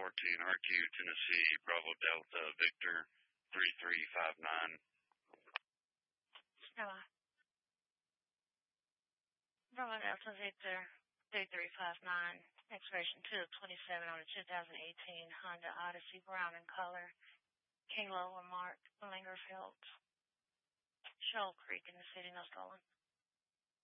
RQ, Tennessee, Bravo Delta, Victor, 3359. Hello. Bravo Delta, Victor, 3359, expiration 2 of 27 on a 2018 Honda Odyssey, brown in color. Kilo or marked Lingerfield, Shoal Creek in the city, no stolen.